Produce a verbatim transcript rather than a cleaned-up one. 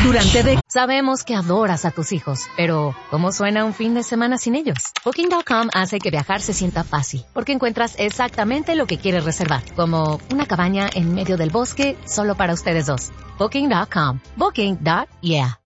Durante de... Sabemos que adoras a tus hijos, pero ¿cómo suena un fin de semana sin ellos? Booking punto com hace que viajar se sienta fácil, porque encuentras exactamente lo que quieres reservar, como una cabaña en medio del bosque solo para ustedes dos. Booking punto com. Booking. Yeah.